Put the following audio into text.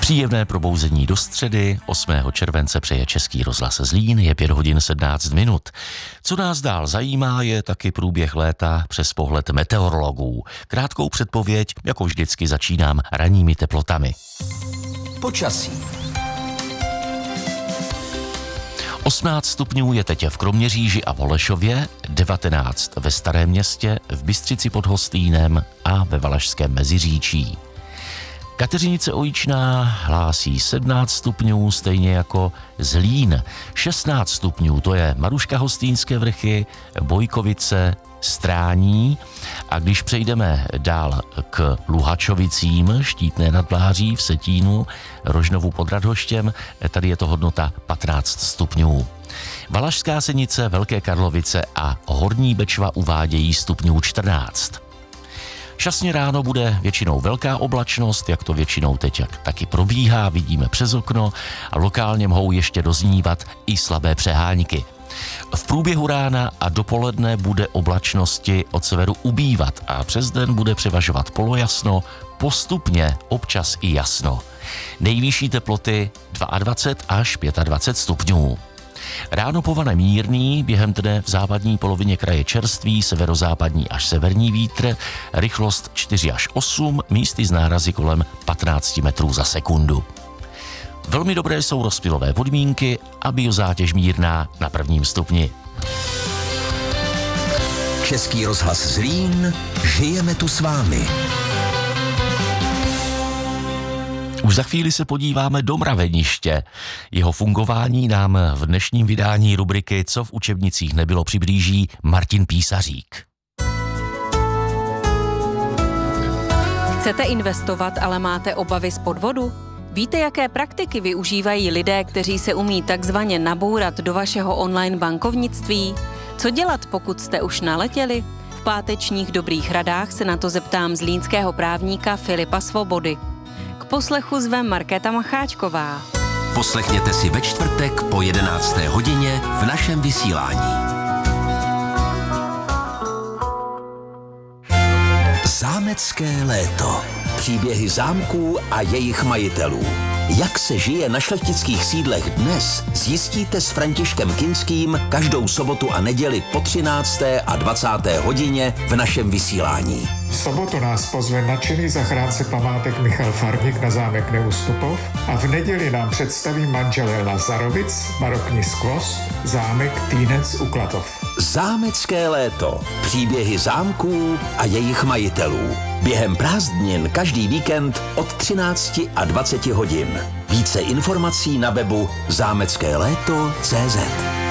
Příjemné probouzení do středy 8. července přeje Český rozhlas Zlín, je 5 hodin 17 minut. Co nás dál zajímá, je taky průběh léta přes pohled meteorologů. Krátkou předpověď, jako vždycky začínám ranními teplotami. Počasí. 18 stupňů je teď v Kroměříži a v Holešově, 19 ve Starém Městě, v Bystřici pod Hostýnem a ve Valašském Meziříčí. Kateřinice Ojičná hlásí 17 stupňů, stejně jako Zlín. 16 stupňů, to je Maruška Hostýnské Vrchy, Bojkovice, Strání. A když přejdeme dál k Luhačovicím, Štítné nad Bláří, v Setínu, Rožnovu pod Radhoštěm, tady je to hodnota 15 stupňů. Valašská Senice, Velké Karlovice a Horní Bečva uvádějí stupňů 14. Šťastně ráno bude většinou velká oblačnost, jak to většinou teď taky probíhá, vidíme přes okno a lokálně mohou ještě doznívat i slabé přehánky. V průběhu rána a dopoledne bude oblačnosti od severu ubývat a přes den bude převažovat polojasno, postupně občas i jasno. Nejvyšší teploty 22 až 25 stupňů. Ráno povane mírný, během dne v západní polovině kraje čerstvý, severozápadní až severní vítr, rychlost 4 až 8, místy z nárazy kolem 15 metrů za sekundu. Velmi dobré jsou rozptylové podmínky a biozátěž mírná na 1. stupni. Český rozhlas Zlín, žijeme tu s vámi. Už za chvíli se podíváme do mraveniště. Jeho fungování nám v dnešním vydání rubriky Co v učebnicích nebylo přiblíží Martin Písařík. Chcete investovat, ale máte obavy z podvodu? Víte, jaké praktiky využívají lidé, kteří se umí takzvaně nabourat do vašeho online bankovnictví? Co dělat, pokud jste už naletěli? V pátečních dobrých radách se na to zeptám zlínského právníka Filipa Svobody. K poslechu zvem Markéta Macháčková. Poslechněte si ve čtvrtek po 11. hodině v našem vysílání. Zámecké léto. Příběhy zámků a jejich majitelů. Jak se žije na šlechtických sídlech dnes, zjistíte s Františkem Kinským každou sobotu a neděli po 13. a 20. hodině v našem vysílání. V sobotu nás pozve nadšený zachránce památek Michal Farník na zámek Neustupov a v neděli nám představí manželé Lazarovic, barokní skvost, zámek Týnec u Klatov. Zámecké léto. Příběhy zámků a jejich majitelů. Během prázdnin každý víkend od 13 a 20 hodin. Více informací na webu zámeckéléto.cz.